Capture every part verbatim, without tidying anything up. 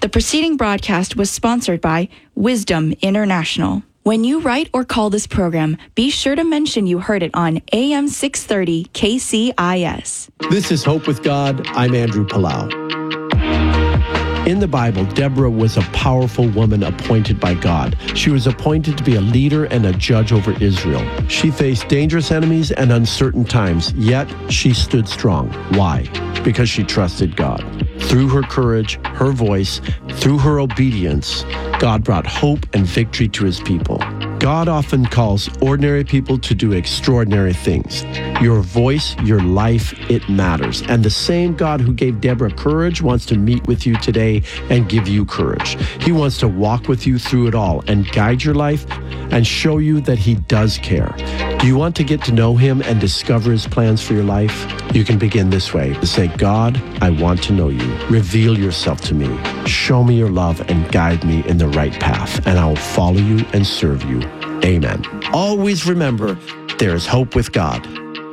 The preceding broadcast was sponsored by Wisdom International. When you write or call this program, be sure to mention you heard it on A M six thirty K C I S. This is Hope with God. I'm Andrew Palau. In the Bible, Deborah was a powerful woman appointed by God. She was appointed to be a leader and a judge over Israel. She faced dangerous enemies and uncertain times, yet she stood strong. Why? Because she trusted God. Through her courage, her voice, through her obedience, God brought hope and victory to his people. God often calls ordinary people to do extraordinary things. Your voice, your life, it matters. And the same God who gave Deborah courage wants to meet with you today and give you courage. He wants to walk with you through it all and guide your life and show you that he does care. Do you want to get to know him and discover his plans for your life? You can begin this way. To say, God, I want to know you. Reveal yourself to me. Show me your love and guide me in the right path, and I will follow you and serve you. Amen. Always remember, there is hope with God.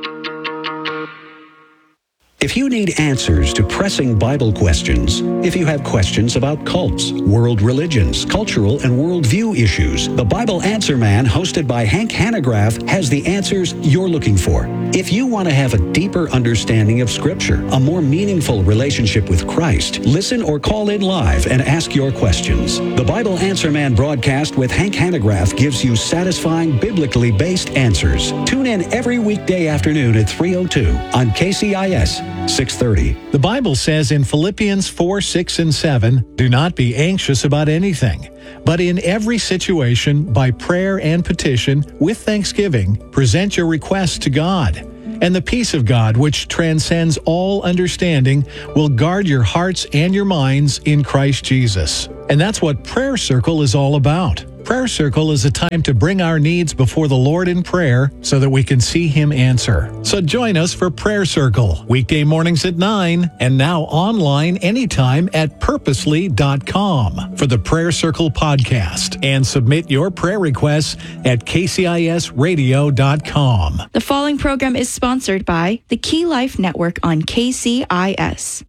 If you need answers to pressing Bible questions, if you have questions about cults, world religions, cultural and worldview issues, the Bible Answer Man, hosted by Hank Hanegraaff, has the answers you're looking for. If you want to have a deeper understanding of Scripture, a more meaningful relationship with Christ, listen or call in live and ask your questions. The Bible Answer Man broadcast with Hank Hanegraaff gives you satisfying, biblically based answers. Tune in every weekday afternoon at three oh two on K C I S six thirty. The Bible says in Philippians four, six, and seven, do not be anxious about anything, but in every situation, by prayer and petition, with thanksgiving, present your requests to God. And the peace of God, which transcends all understanding, will guard your hearts and your minds in Christ Jesus. And that's what Prayer Circle is all about. Prayer Circle is a time to bring our needs before the Lord in prayer so that we can see Him answer. So join us for Prayer Circle, weekday mornings at nine, and now online anytime at purposely dot com for the Prayer Circle podcast. And submit your prayer requests at K C I S radio dot com. The following program is sponsored by the Key Life Network on K C I S.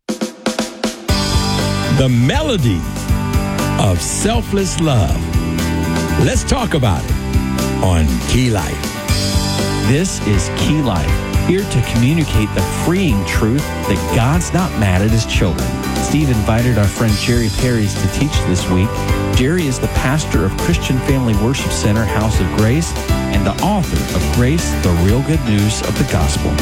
The melody of selfless love. Let's talk about it on Key Life. This is Key Life, here to communicate the freeing truth that God's not mad at his children. Steve invited our friend Jerry Perrys to teach this week. Jerry is the pastor of Christian Family Worship Center, House of Grace, and the author of Grace, the Real Good News of the Gospel.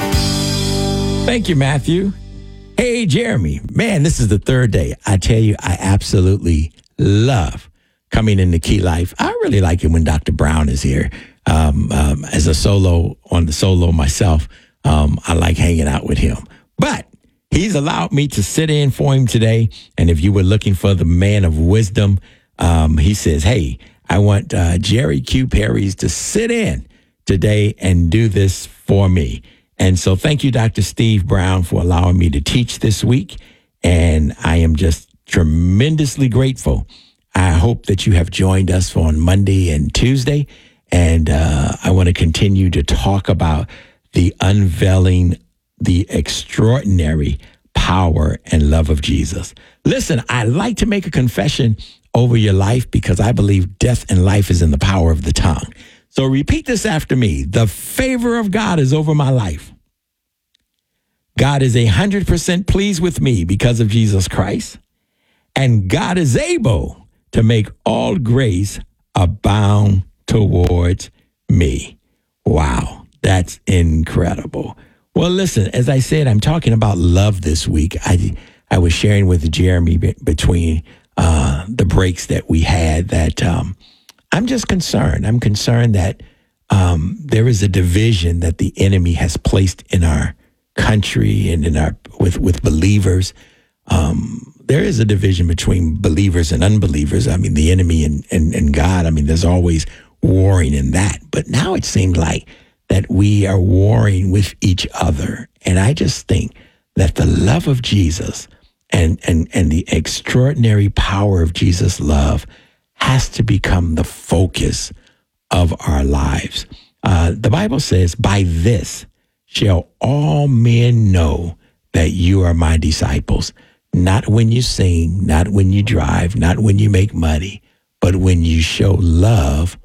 Thank you, Matthew. Hey, Jeremy. Man, this is the third day. I tell you, I absolutely love coming into Key Life. I really like it when Doctor Brown is here. Um, um, as a solo, on the solo myself, um, I like hanging out with him. But he's allowed me to sit in for him today. And if you were looking for the man of wisdom, um, he says, hey, I want uh, Jerry Q. Perrys to sit in today and do this for me. And so thank you, Doctor Steve Brown, for allowing me to teach this week. And I am just tremendously grateful. I hope that you have joined us for on Monday and Tuesday. And uh, I want to continue to talk about the unveiling, the extraordinary power and love of Jesus. Listen, I like to make a confession over your life because I believe death and life is in the power of the tongue. So repeat this after me. The favor of God is over my life. God is one hundred percent pleased with me because of Jesus Christ. And God is able to make all grace abound towards me. Wow, that's incredible. Well, listen, as I said, I'm talking about love this week. I I was sharing with Jeremy be- between uh, the breaks that we had that um, I'm just concerned. I'm concerned that um, there is a division that the enemy has placed in our country and in our with with believers. Um, there is a division between believers and unbelievers. I mean, the enemy and, and, and God, I mean, there's always warring in that. But now it seems like that we are warring with each other. And I just think that the love of Jesus and, and, and the extraordinary power of Jesus' love has to become the focus of our lives. Uh, the Bible says, by this shall all men know that you are my disciples. not when you sing, not when you drive, not when you make money, but when you show love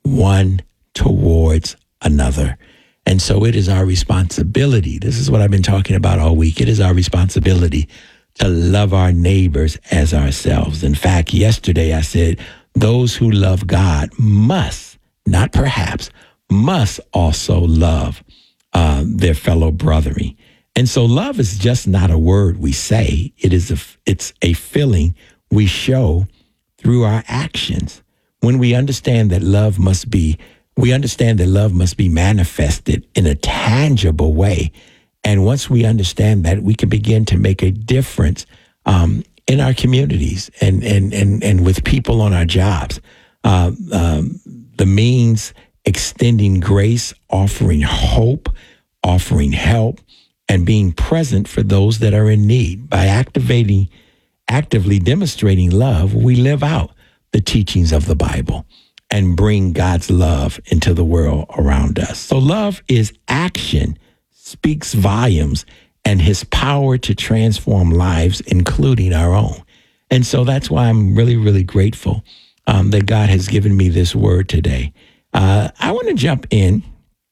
one towards another. And so it is our responsibility. This is what I've been talking about all week. It is our responsibility to love our neighbors as ourselves. In fact, yesterday I said, those who love God must, not perhaps, must also love uh, their fellow brethren. And so love is just not a word we say. It is a, it's a feeling we show through our actions. When we understand that love must be, we understand that love must be manifested in a tangible way. And once we understand that, we can begin to make a difference um, in our communities and, and, and, and with people on our jobs. Uh, um, the means extending grace, offering hope, offering help, and being present for those that are in need. By activating, actively demonstrating love, we live out the teachings of the Bible and bring God's love into the world around us. So love is action, speaks volumes, and his power to transform lives, including our own. And so that's why I'm really, really grateful um, that God has given me this word today. Uh, I want to jump in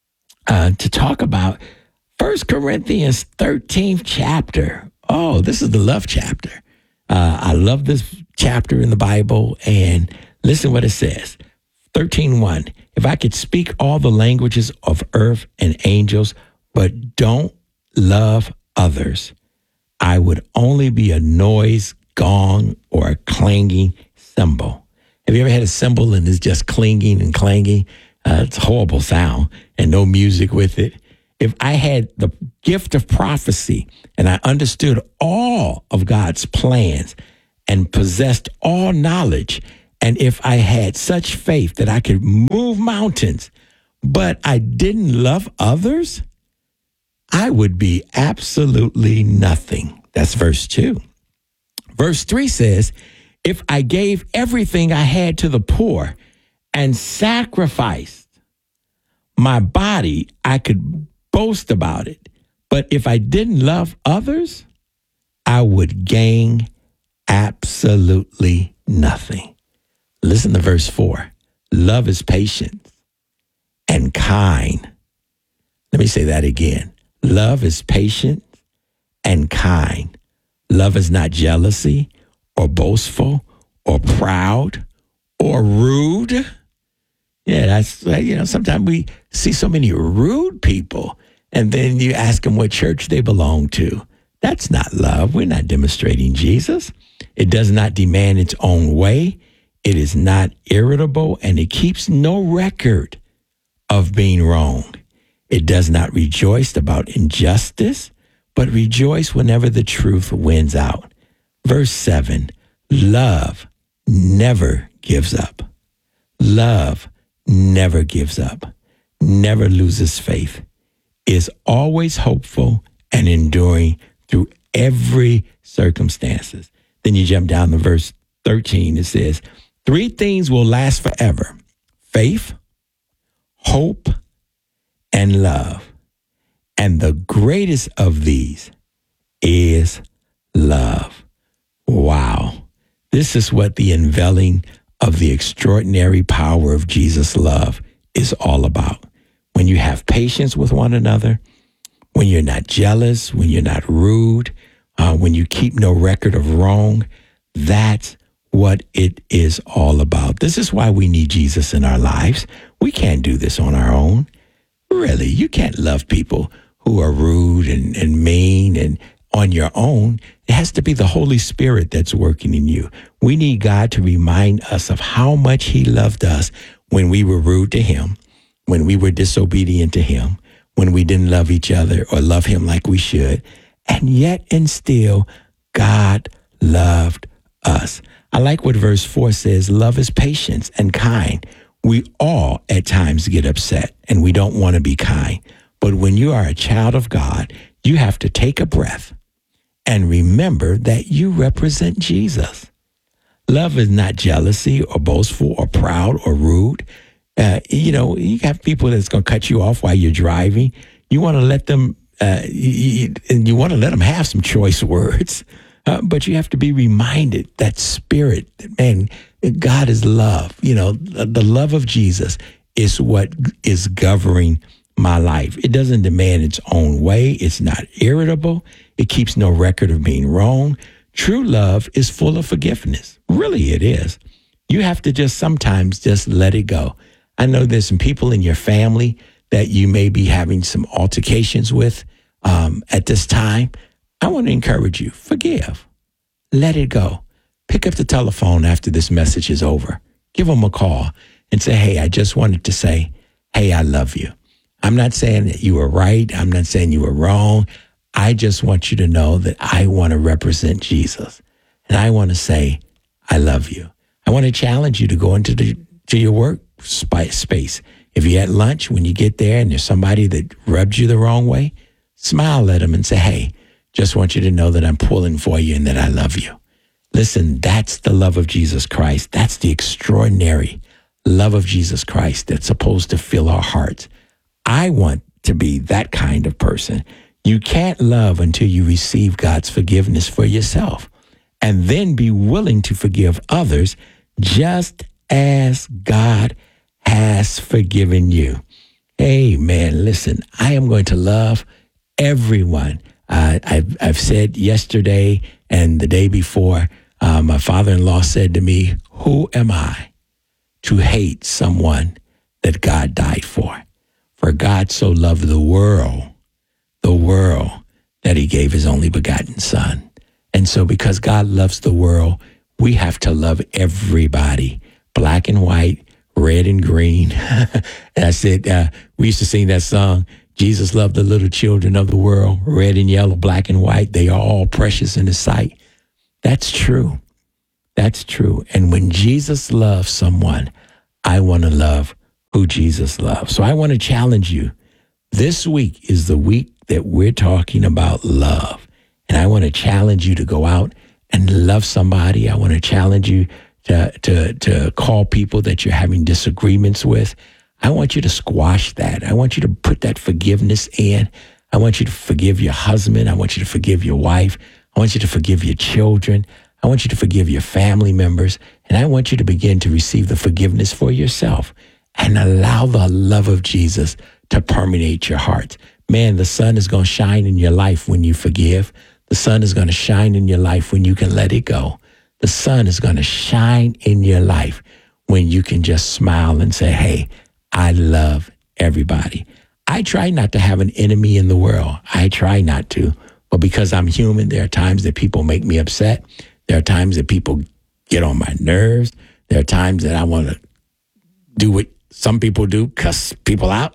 uh, to talk about First Corinthians thirteenth chapter. Oh, this is the love chapter. Uh, I love this chapter in the Bible. And listen what it says. thirteen one. If I could speak all the languages of earth and angels, but don't love others, I would only be a noise, gong, or a clanging cymbal. Have you ever had a cymbal and it's just clinging and clanging? Uh, it's a horrible sound and no music with it. If I had the gift of prophecy and I understood all of God's plans and possessed all knowledge, and if I had such faith that I could move mountains, but I didn't love others, I would be absolutely nothing. That's verse two. Verse three says, if I gave everything I had to the poor and sacrificed my body, I could boast about it. But if I didn't love others, I would gain absolutely nothing. Listen to verse four. Love is patient and kind. Let me say that again. Love is patient and kind. Love is not jealousy or boastful or proud or rude. Yeah, that's, you know, sometimes we see so many rude people and then you ask them what church they belong to. That's not love. We're not demonstrating Jesus. It does not demand its own way. It is not irritable, and it keeps no record of being wrong. It does not rejoice about injustice, but rejoice whenever the truth wins out. Verse seven, love never gives up. Love never gives up, never loses faith, is always hopeful and enduring through every circumstances. Then you jump down to verse thirteen. It says, three things will last forever: faith, hope, and love. And the greatest of these is love. Wow. This is what the unveiling of the extraordinary power of Jesus' love is all about. When you have patience with one another, when you're not jealous, when you're not rude, uh, when you keep no record of wrong, that's what it is all about. This is why we need Jesus in our lives. We can't do this on our own. Really, you can't love people who are rude and, and mean and on your own. It has to be the Holy Spirit that's working in you. We need God to remind us of how much he loved us when we were rude to him, when we were disobedient to him, when we didn't love each other or love him like we should. And yet and still, God loved us. I like what verse four says, love is patient and kind. We all at times get upset and we don't want to be kind. But when you are a child of God, you have to take a breath and remember that you represent Jesus. Love is not jealousy or boastful or proud or rude. Uh, you know, you have people that's going to cut you off while you're driving. You want to let them, uh, you, you, and you want to let them have some choice words. Uh, but you have to be reminded that spirit, that, man, God is love. You know, the, the love of Jesus is what is governing my life. It doesn't demand its own way. It's not irritable. It keeps no record of being wrong. True love is full of forgiveness. Really, it is. You have to just sometimes just let it go. I know there's some people in your family that you may be having some altercations with um, at this time. I want to encourage you, forgive. Let it go. Pick up the telephone after this message is over. Give them a call and say, hey, I just wanted to say, hey, I love you. I'm not saying that you were right. I'm not saying you were wrong. I just want you to know that I want to represent Jesus. And I want to say, I love you. I want to challenge you to go into the, to your work space. If you're at lunch, when you get there and there's somebody that rubbed you the wrong way, smile at them and say, hey, just want you to know that I'm pulling for you and that I love you. Listen, that's the love of Jesus Christ. That's the extraordinary love of Jesus Christ that's supposed to fill our hearts. I want to be that kind of person. You can't love until you receive God's forgiveness for yourself and then be willing to forgive others just as God has forgiven you. Hey, man, listen, I am going to love everyone. Uh, I've, I've said yesterday and the day before, uh, my father-in-law said to me, who am I to hate someone that God died for? For God so loved the world, the world, that he gave his only begotten son. And so because God loves the world, we have to love everybody, black and white, red and green. And I said, uh, we used to sing that song, Jesus loved the little children of the world, red and yellow, black and white. They are all precious in his sight. That's true. That's true. And when Jesus loves someone, I want to love who Jesus loves. So I want to challenge you. This week is the week that we're talking about love. And I want to challenge you to go out and love somebody. I want to challenge you to, to, to call people that you're having disagreements with. I want you to squash that. I want you to put that forgiveness in. I want you to forgive your husband. I want you to forgive your wife. I want you to forgive your children. I want you to forgive your family members. And I want you to begin to receive the forgiveness for yourself and allow the love of Jesus to permeate your heart. Man, the sun is going to shine in your life when you forgive. The sun is going to shine in your life when you can let it go. The sun is going to shine in your life when you can just smile and say, hey, I love everybody. I try not to have an enemy in the world. I try not to. But because I'm human, there are times that people make me upset. There are times that people get on my nerves. There are times that I want to do what some people do, cuss people out.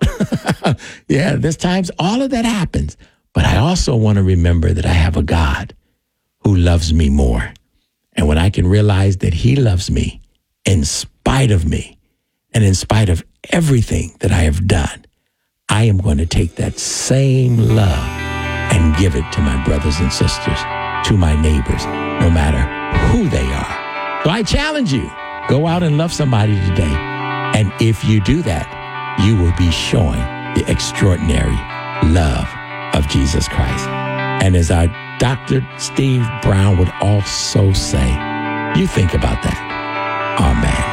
Yeah, there's times all of that happens. But I also want to remember that I have a God who loves me more. And when I can realize that he loves me in spite of me and in spite of everything that I have done, I am going to take that same love and give it to my brothers and sisters, to my neighbors, no matter who they are. So I challenge you, go out and love somebody today. And if you do that, you will be showing the extraordinary love of Jesus Christ. And as our Doctor Steve Brown would also say, you think about that. Amen.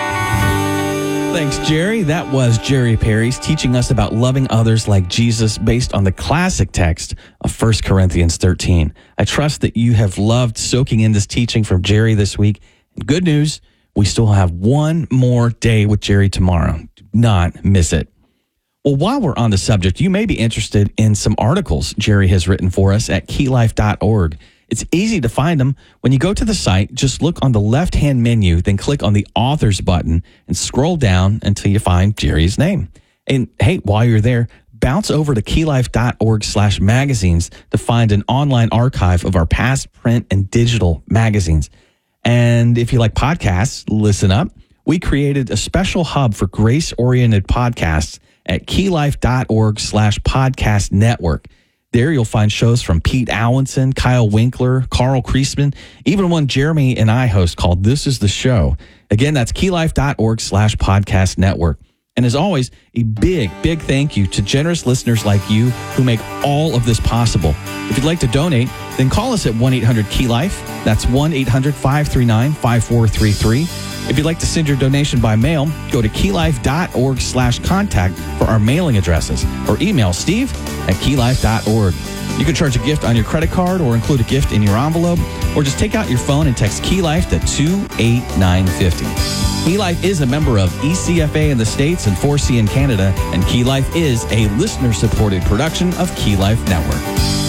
Thanks, Jerry. That was Jerry Parys teaching us about loving others like Jesus based on the classic text of First Corinthians thirteen. I trust that you have loved soaking in this teaching from Jerry this week. And good news, we still have one more day with Jerry tomorrow. Do not miss it. Well, while we're on the subject, you may be interested in some articles Jerry has written for us at key life dot org. It's easy to find them. When you go to the site, just look on the left-hand menu, then click on the authors button and scroll down until you find Jerry's name. And hey, while you're there, bounce over to key life dot org slash magazines to find an online archive of our past print and digital magazines. And if you like podcasts, listen up. We created a special hub for grace-oriented podcasts at key life dot org slash podcast network. There you'll find shows from Pete Allenson, Kyle Winkler, Carl Kreisman, even one Jeremy and I host called This Is the Show. Again, that's key life dot org slash podcast network. And as always, a big, big thank you to generous listeners like you who make all of this possible. If you'd like to donate, then call us at one eight hundred key life. That's one eight hundred five three nine five four three three. If you'd like to send your donation by mail, go to keylife.org slash contact for our mailing addresses, or email steve at keylife dot org. You can charge a gift on your credit card or include a gift in your envelope, or just take out your phone and text Key Life to two eight nine five zero. Key Life is a member of E C F A in the States and four C in Canada, and Key Life is a listener-supported production of Key Life Network.